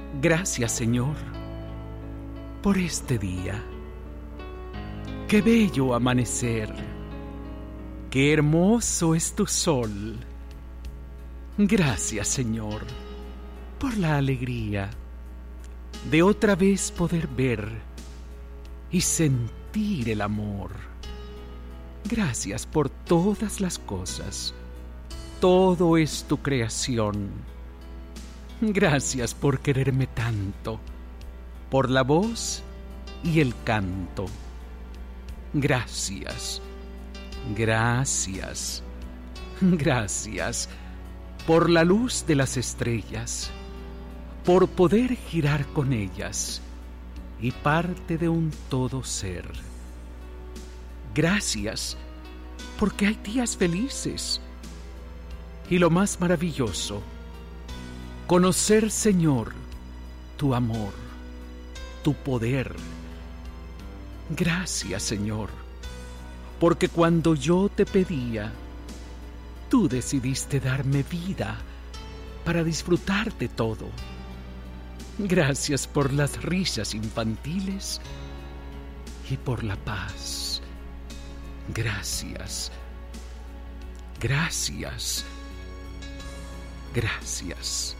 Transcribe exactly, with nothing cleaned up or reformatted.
Gracias, Señor, por este día. Qué bello amanecer. Qué hermoso es tu sol. Gracias, Señor, por la alegría de otra vez poder ver y sentir el amor. Gracias por todas las cosas. Todo es tu creación. Gracias por quererme tanto, por la voz y el canto. Gracias, gracias, gracias por la luz de las estrellas, por poder girar con ellas y parte de un todo ser. Gracias porque hay días felices y lo más maravilloso, conocer, Señor, tu amor, tu poder. Gracias, Señor, porque cuando yo te pedía, tú decidiste darme vida para disfrutar de todo. Gracias por las risas infantiles y por la paz. Gracias, gracias, gracias.